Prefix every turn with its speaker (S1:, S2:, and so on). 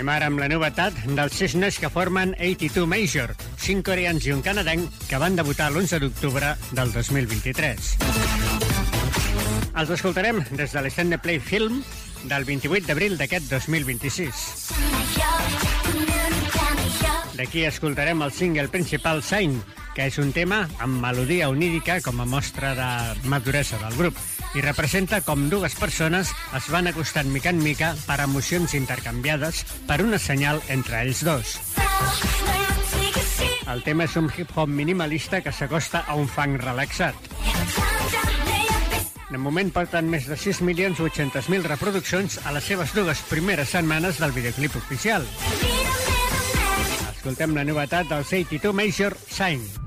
S1: Anem ara amb la novetat dels 6 nois que formen 82 Major, 5 coreans i un canadenc que van debutar l'11 d'octubre del 2023. Els escoltarem des de l'Stand Play Film del 28 d'abril d'aquest 2026. D'aquí escoltarem el single principal Sign, que és un tema amb melodia onírica com a mostra de maduresa del grup i representa com dues persones es van acostant mica en mica per emocions intercanviades per una senyal entre ells dos. El tema és un hip-hop minimalista que s'acosta a un funk relaxat. De moment porten més de 6.800.000 reproduccions a les seves 2 primeres setmanes del videoclip oficial. Escoltem la novetat dels 82 Major, Sign.